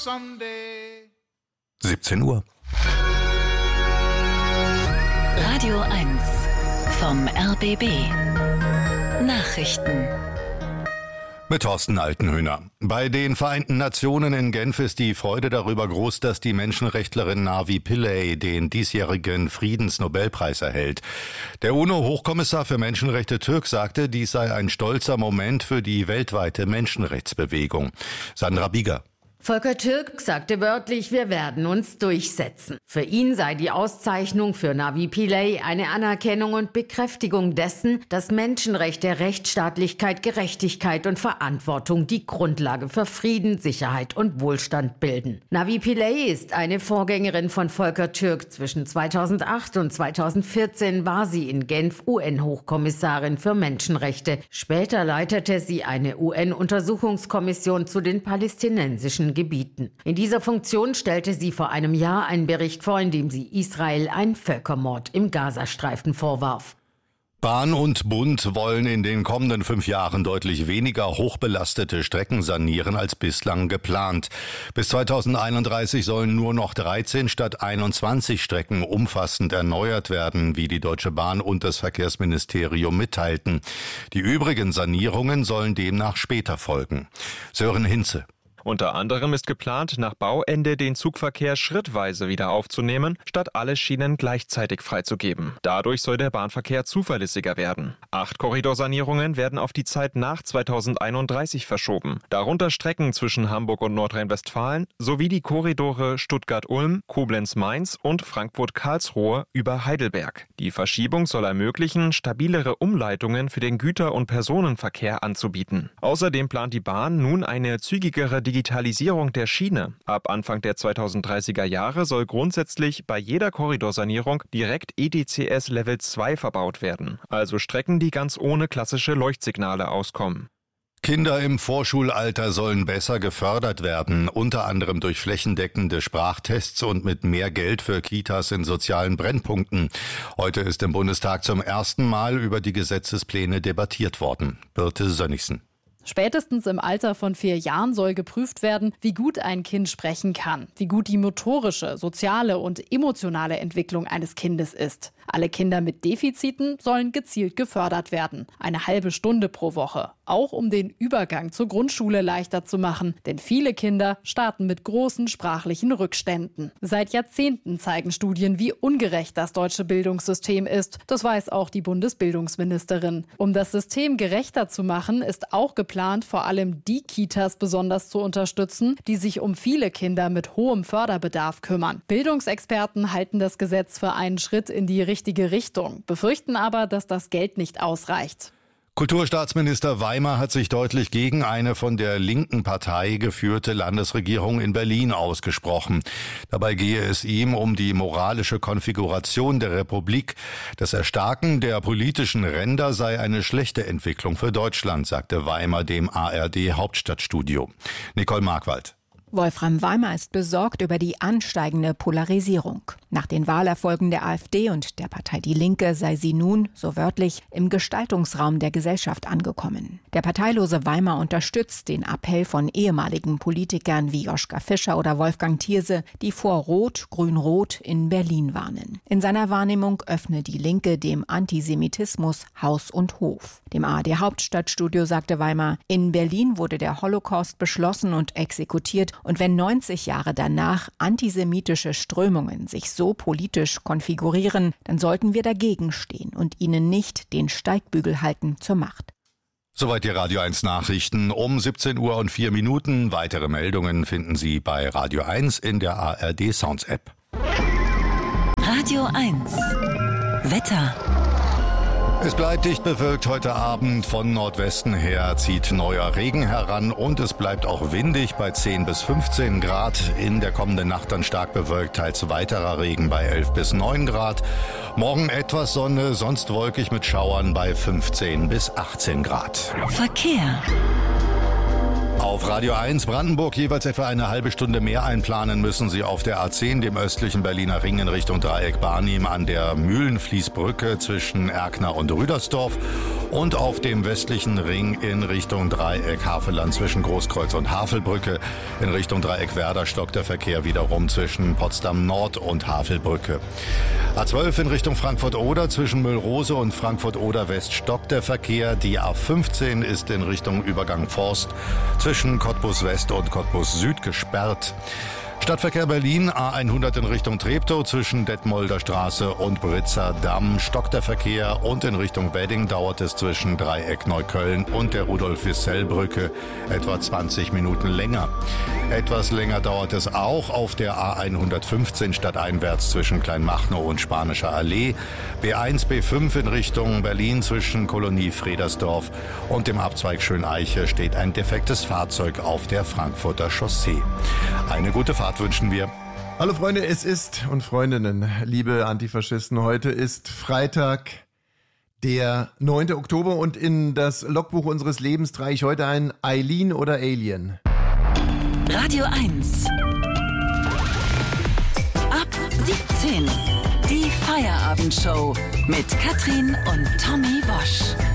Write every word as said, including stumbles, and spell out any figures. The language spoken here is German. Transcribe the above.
someday. siebzehn Uhr. Radio eins vom R B B. Nachrichten. Mit Thorsten Altenhöhner. Bei den Vereinten Nationen in Genf ist die Freude darüber groß, dass die Menschenrechtlerin Navi Pillay den diesjährigen Friedensnobelpreis erhält. Der UNO-Hochkommissar für Menschenrechte Türk sagte, dies sei ein stolzer Moment für die weltweite Menschenrechtsbewegung. Sandra Bieger. Volker Türk sagte wörtlich, wir werden uns durchsetzen. Für ihn sei die Auszeichnung für Navi Pillay eine Anerkennung und Bekräftigung dessen, dass Menschenrechte, Rechtsstaatlichkeit, Gerechtigkeit und Verantwortung die Grundlage für Frieden, Sicherheit und Wohlstand bilden. Navi Pillay ist eine Vorgängerin von Volker Türk. Zwischen zweitausendacht und zweitausendvierzehn war sie in Genf U N-Hochkommissarin für Menschenrechte. Später leitete sie eine U N-Untersuchungskommission zu den palästinensischen Gebieten. In dieser Funktion stellte sie vor einem Jahr einen Bericht vor, in dem sie Israel einen Völkermord im Gazastreifen vorwarf. Bahn und Bund wollen in den kommenden fünf Jahren deutlich weniger hochbelastete Strecken sanieren als bislang geplant. Bis zweitausendeinunddreißig sollen nur noch dreizehn statt einundzwanzig Strecken umfassend erneuert werden, wie die Deutsche Bahn und das Verkehrsministerium mitteilten. Die übrigen Sanierungen sollen demnach später folgen. Sören Hinze. Unter anderem ist geplant, nach Bauende den Zugverkehr schrittweise wieder aufzunehmen, statt alle Schienen gleichzeitig freizugeben. Dadurch soll der Bahnverkehr zuverlässiger werden. Acht Korridorsanierungen werden auf die Zeit nach zweitausendeinunddreißig verschoben. Darunter Strecken zwischen Hamburg und Nordrhein-Westfalen sowie die Korridore Stuttgart-Ulm, Koblenz-Mainz und Frankfurt-Karlsruhe über Heidelberg. Die Verschiebung soll ermöglichen, stabilere Umleitungen für den Güter- und Personenverkehr anzubieten. Außerdem plant die Bahn nun eine zügigere Digitalisierung der Schiene. Ab Anfang der zweitausenddreißiger Jahre soll grundsätzlich bei jeder Korridorsanierung direkt E D C S Level zwei verbaut werden, also Strecken, die ganz ohne klassische Leuchtsignale auskommen. Kinder im Vorschulalter sollen besser gefördert werden, unter anderem durch flächendeckende Sprachtests und mit mehr Geld für Kitas in sozialen Brennpunkten. Heute ist im Bundestag zum ersten Mal über die Gesetzespläne debattiert worden. Birte Sönnigsen. Spätestens im Alter von vier Jahren soll geprüft werden, wie gut ein Kind sprechen kann, wie gut die motorische, soziale und emotionale Entwicklung eines Kindes ist. Alle Kinder mit Defiziten sollen gezielt gefördert werden. Eine halbe Stunde pro Woche. Auch um den Übergang zur Grundschule leichter zu machen. Denn viele Kinder starten mit großen sprachlichen Rückständen. Seit Jahrzehnten zeigen Studien, wie ungerecht das deutsche Bildungssystem ist. Das weiß auch die Bundesbildungsministerin. Um das System gerechter zu machen, ist auch geplant, vor allem die Kitas besonders zu unterstützen, die sich um viele Kinder mit hohem Förderbedarf kümmern. Bildungsexperten halten das Gesetz für einen Schritt in die richtige Richtung, befürchten aber, dass das Geld nicht ausreicht. Kulturstaatsminister Weimer hat sich deutlich gegen eine von der linken Partei geführte Landesregierung in Berlin ausgesprochen. Dabei gehe es ihm um die moralische Konfiguration der Republik. Das Erstarken der politischen Ränder sei eine schlechte Entwicklung für Deutschland, sagte Weimer dem A R D-Hauptstadtstudio. Nicole Markwald. Wolfram Weimer ist besorgt über die ansteigende Polarisierung. Nach den Wahlerfolgen der AfD und der Partei Die Linke sei sie nun, so wörtlich, im Gestaltungsraum der Gesellschaft angekommen. Der parteilose Weimer unterstützt den Appell von ehemaligen Politikern wie Joschka Fischer oder Wolfgang Thierse, die vor Rot, Grün-Rot in Berlin warnen. In seiner Wahrnehmung öffne Die Linke dem Antisemitismus Haus und Hof. Dem A R D-Hauptstadtstudio sagte Weimer, in Berlin wurde der Holocaust beschlossen und exekutiert. Und wenn neunzig Jahre danach antisemitische Strömungen sich so politisch konfigurieren, dann sollten wir dagegen stehen und ihnen nicht den Steigbügel halten zur Macht. Soweit die Radio eins Nachrichten um siebzehn Uhr und vier Minuten. Weitere Meldungen finden Sie bei Radio eins in der A R D Sounds App. Radio eins Wetter. Es bleibt dicht bewölkt heute Abend. Von Nordwesten her zieht neuer Regen heran und es bleibt auch windig bei zehn bis fünfzehn Grad. In der kommenden Nacht dann stark bewölkt, teils weiterer Regen bei elf bis neun Grad. Morgen etwas Sonne, sonst wolkig mit Schauern bei fünfzehn bis achtzehn Grad. Verkehr. Auf Radio eins Brandenburg jeweils etwa eine halbe Stunde mehr einplanen müssen Sie auf der A zehn, dem östlichen Berliner Ring in Richtung Dreieck Barnim an der Mühlenfließbrücke zwischen Erkner und Rüdersdorf. Und auf dem westlichen Ring in Richtung Dreieck Havelland zwischen Großkreuz und Havelbrücke. In Richtung Dreieck Werder stockt der Verkehr wiederum zwischen Potsdam Nord und Havelbrücke. A zwölf in Richtung Frankfurt-Oder zwischen Müllrose und Frankfurt-Oder West stockt der Verkehr. Die A fünfzehn ist in Richtung Übergang Forst zwischen Cottbus West und Cottbus Süd gesperrt. Stadtverkehr Berlin, A hundert in Richtung Treptow zwischen Detmolder Straße und Britzer Damm stockt der Verkehr und in Richtung Wedding dauert es zwischen Dreieck Neukölln und der Rudolf-Wissell-Brücke etwa zwanzig Minuten länger. Etwas länger dauert es auch auf der A hundertfünfzehn stadteinwärts zwischen Kleinmachnow und Spanischer Allee, B eins, B fünf in Richtung Berlin zwischen Kolonie Fredersdorf und dem Abzweig Schöneiche steht ein defektes Fahrzeug auf der Frankfurter Chaussee. Eine gute Fahrt wünschen wir. Hallo Freunde, es ist und Freundinnen, liebe Antifaschisten, heute ist Freitag, der neunte Oktober und in das Logbuch unseres Lebens trage ich heute ein Eileen oder Alien. Radio eins. Ab siebzehn. Die Feierabendshow mit Katrin und Tommy Wosch.